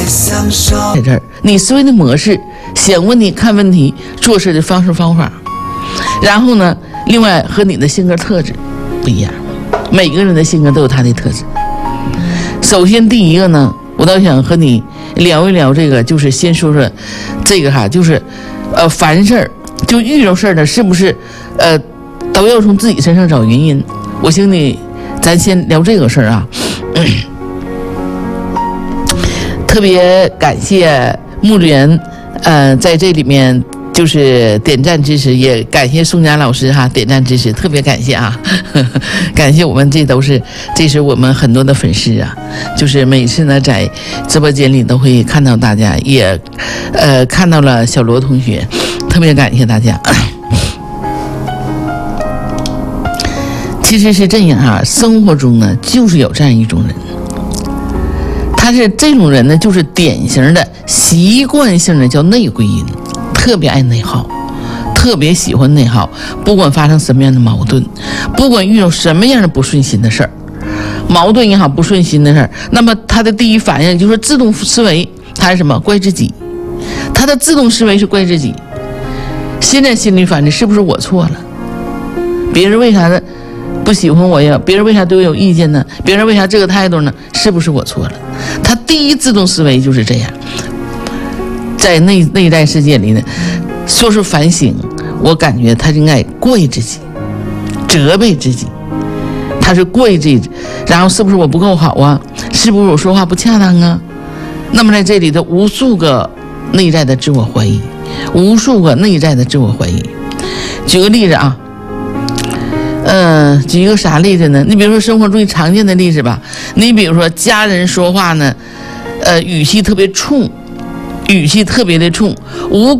在这儿，你思维的模式、想问题、看问题、做事的方式方法，然后呢，另外和你的性格特质不一样，每个人的性格都有他的特质。首先第一个呢，我倒想和你聊一聊这个，就是先说说这个就是凡事儿就遇着事儿呢，是不是都要从自己身上找原因？我请你咱先聊这个事儿啊。特别感谢木莲在这里面就是点赞支持，也感谢宋佳老师点赞支持，特别感谢啊感谢我们这是我们很多的粉丝啊，就是每次呢在直播间里都会看到大家，也看到了小罗同学，特别感谢大家。其实是这样生活中呢就是有这样一种人，他是这种人呢，就是典型的习惯性的叫内归因，特别爱内耗，特别喜欢内耗，不管发生什么样的矛盾，不管遇到什么样的不顺心的事儿，矛盾也好，不顺心的事儿，那么他的第一反应就是自动思维，他是什么？怪自己，他的自动思维是怪自己。现在心里反正是不是我错了？别人为啥的不喜欢我呀？别人为啥对我有意见呢？别人为啥这个态度呢？是不是我错了？他第一自动思维就是这样，在内在世界里呢，说是反省，我感觉他应该怪自己，责备自己，他是怪自己，然后是不是我不够好啊？是不是我说话不恰当啊？那么在这里的无数个内在的自我怀疑，无数个内在的自我怀疑。举个例子啊。举一个啥例子呢？你比如说生活中常见的例子吧，你比如说家人说话呢，语气特别冲，语气特别的冲，无